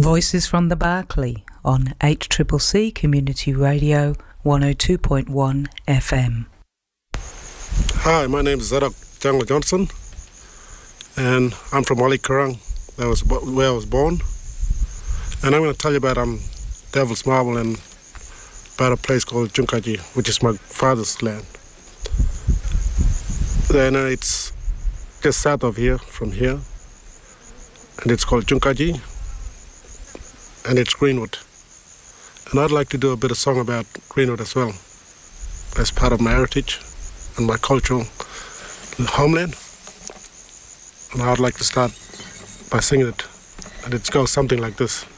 Voices from the Berkeley on HCCC Community Radio 102.1 FM. Hi, my name is Zadok Jungle Johnson, and I'm from Wali Karang. That was where I was born. And I'm going to tell you about Devil's Marble and about a place called Junkaji, which is my father's land. Then it's just south of here, from here, and it's called Junkaji, and it's Greenwood. And I'd like to do a bit of song about Greenwood as well, as part of my heritage and my cultural homeland. And I'd like to start by singing it, and it goes something like this.